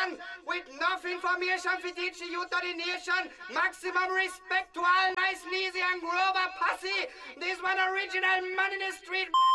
generation with enough information for teach the youth of the nation. Maximum respect to all nice, easy and Grover posse. This one original man in the street.